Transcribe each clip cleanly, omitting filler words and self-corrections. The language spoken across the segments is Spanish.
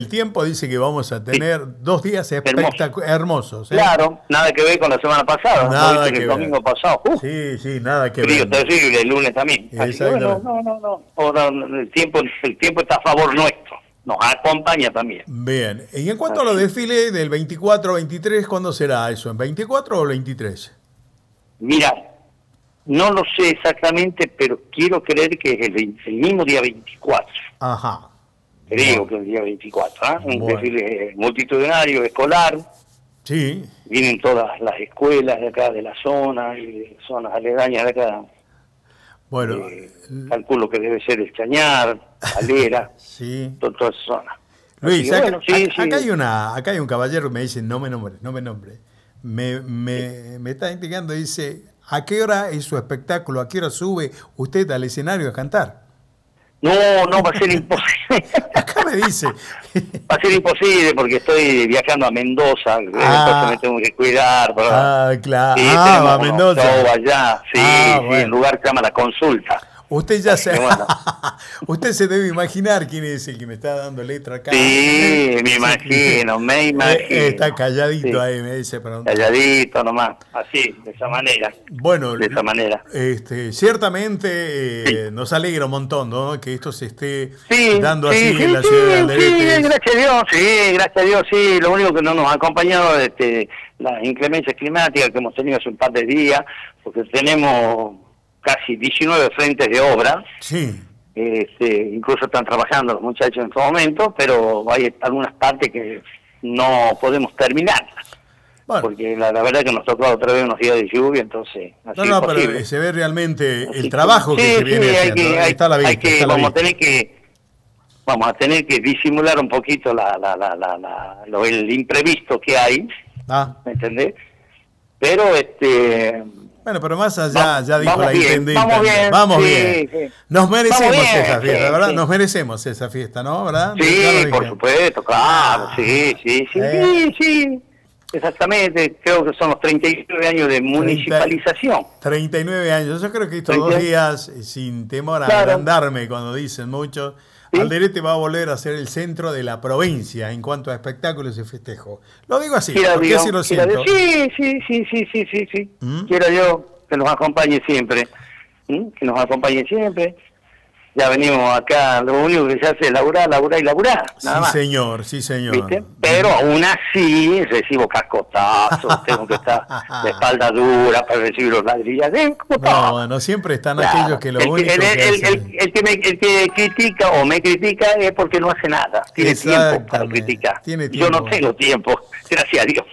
El tiempo dice que vamos a tener 2 días hermosos. Claro, nada que ver con la semana pasada. Nada que que el ver. domingo pasado. Sí, nada que frío ver. terrible, el lunes también. Así que bueno, no. Ahora el tiempo está a favor nuestro. Nos acompaña también. Bien. Y en cuanto a los desfiles del 24-23, ¿cuándo será eso? ¿En 24 o 23? Mira, no lo sé exactamente, pero quiero creer que es el mismo día 24. Ajá. Creo que el día 24, ¿eh? Un desfile multitudinario, escolar. Sí. Vienen todas las escuelas de acá, de la zona, y de zonas aledañas de acá. Bueno. Calculo que debe ser el Chañar, Calera, sí. Toda esa zona. Luis, acá hay un caballero que me dice, no me nombre. Me está indicando, dice, ¿a qué hora es su espectáculo? ¿A qué hora sube usted al escenario a cantar? No, va a ser imposible. Acá me dice. Va a ser imposible porque estoy viajando a Mendoza, entonces me tengo que cuidar. Claro. Sí, a Mendoza. Allá, bueno. El lugar se llama La Consulta. Usted ya se... Usted se debe imaginar quién es el que me está dando letra acá. Sí, me imagino. Está calladito ahí, me dice. Calladito nomás, así, de esa manera. Bueno, de esa manera. Ciertamente nos alegra un montón, ¿no? Que esto se esté dando así en la ciudad de Alderete. Sí, gracias a Dios, sí. Lo único que no nos ha acompañado es las inclemencias climáticas que hemos tenido hace un par de días, porque tenemos casi 19 frentes de obra. Sí. Incluso están trabajando los muchachos en estos momentos, pero hay algunas partes que no podemos terminar. Bueno. Porque la verdad que nos tocó otra vez unos días de lluvia, entonces así pero se ve realmente el trabajo que se viene haciendo. Está a la vista, vamos a tener que disimular un poquito el imprevisto que hay, ¿me entendés? Pero bueno, pero más allá, ya dijo la intendente. Vamos bien. Sí. Nos merecemos esa fiesta, ¿verdad? Sí. Nos merecemos esa fiesta, ¿no? ¿Verdad? Sí, por supuesto, claro, sí. Exactamente, creo que son los 39 años de municipalización. 39 años, yo creo que estos 2 días, sin temor a agrandarme cuando dicen mucho, Alderete va a volver a ser el centro de la provincia en cuanto a espectáculos y festejos. Lo digo así, porque así lo siento. Sí. Quiero yo que nos acompañe siempre. Ya venimos acá, lo único que se hace es laburar. Nada más. Sí, señor. ¿Viste? Pero aún así recibo cascotazos, tengo que estar de espalda dura para recibir los ladrillas. Bueno, siempre están aquellos que lo único el que critica o me critica es porque no hace nada. Tiene tiempo para criticar. Yo no tengo tiempo, gracias a Dios.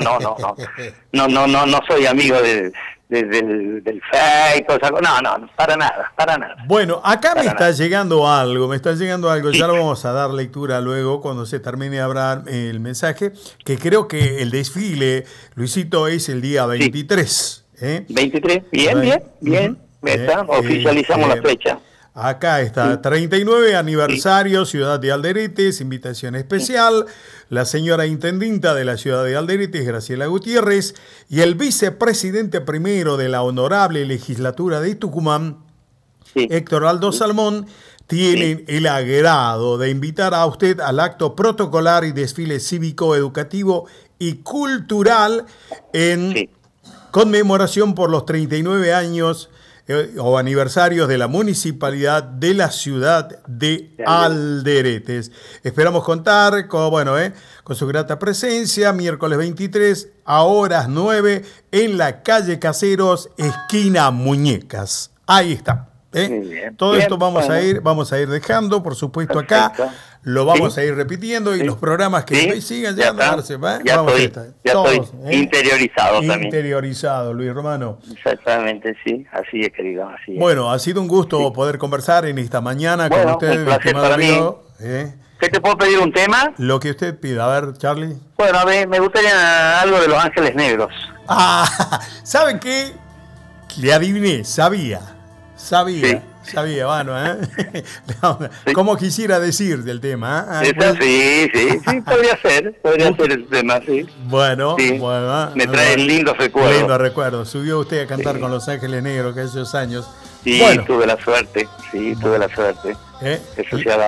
No soy amigo del fake, no, para nada. Bueno, acá me está llegando algo, ya lo vamos a dar lectura luego cuando se termine de hablar el mensaje, que creo que el desfile, Luisito, es el día 23. 23, bien, oficializamos la fecha. Acá está, 39 aniversario, Ciudad de Alderete, invitación especial, la señora intendenta de la Ciudad de Alderete, Graciela Gutiérrez, y el vicepresidente primero de la Honorable Legislatura de Tucumán, Héctor Aldo Salmón, tienen el agrado de invitar a usted al acto protocolar y desfile cívico, educativo y cultural en conmemoración por los 39 años o aniversarios de la municipalidad de la ciudad de Alderete. Esperamos contar con su grata presencia, miércoles 23 a horas 9 en la calle Caseros, esquina Muñecas. Ahí está. Todo esto vamos a ir dejando, por supuesto. Perfecto. Acá lo vamos a ir repitiendo y los programas que sigan ya estoy interiorizado también. Interiorizado, Luis Romano. Exactamente, sí, así es, querido, así es. Bueno, ha sido un gusto poder conversar en esta mañana con ustedes. Un placer para mí. ¿Qué te puedo pedir, un tema? Lo que usted pida, a ver, Charlie. Bueno, a ver, me gustaría algo de Los Ángeles Negros. ¿Saben qué? Le adiviné, sabía, bueno, ¿Cómo quisiera decir del tema? Sí, podría ser el tema, sí. Bueno, me trae lindos recuerdos. Subió usted a cantar con Los Ángeles Negros aquellos años. Sí, tuve la suerte. Eso se ha dado.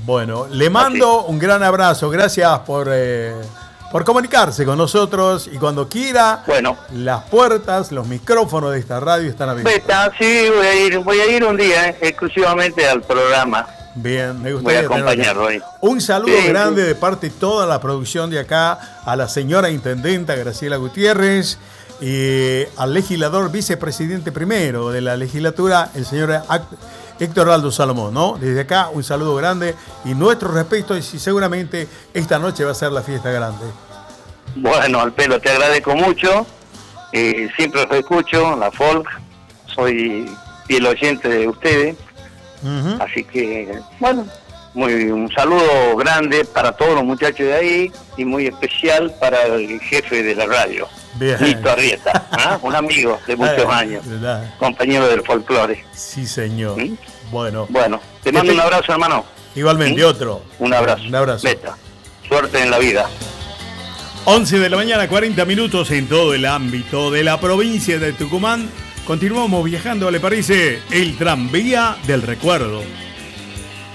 Bueno, le mando un gran abrazo. Gracias por comunicarse con nosotros y cuando quiera, bueno, las puertas, los micrófonos de esta radio están abiertos. Sí, voy a ir un día exclusivamente al programa. Bien, me gustaría voy a acompañarlo ahí. Un saludo grande de parte de toda la producción de acá a la señora intendenta Graciela Gutiérrez y al legislador vicepresidente primero de la legislatura, el señor Héctor Aldo Salomón, ¿no? Desde acá un saludo grande y nuestro respeto y seguramente esta noche va a ser la fiesta grande. Bueno, Alpelo, te agradezco mucho, siempre los escucho, la folk, soy fiel oyente de ustedes, así que, bueno, un saludo grande para todos los muchachos de ahí y muy especial para el jefe de la radio. Lito Arrieta, ¿eh? Un amigo de muchos años, compañero del folclore. Sí, señor. Bueno, te mando un abrazo, hermano. Igualmente, otro. Un abrazo. Un abrazo. Beta. Suerte en la vida. 11 de la mañana, 40 minutos en todo el ámbito de la provincia de Tucumán. Continuamos viajando, ¿le parece? El tranvía del recuerdo.